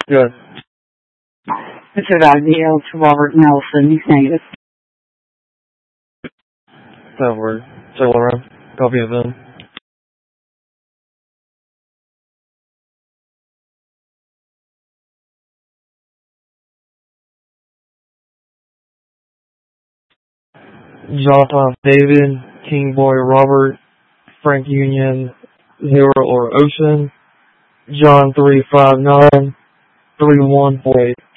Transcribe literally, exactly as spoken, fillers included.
Good. It's about Neil to Robert Nelson, native. That word. Say what around. Copy of them. Jonathan David, King Boy Robert, Frank Union, Zero or Ocean, John three five nine, three one four eight.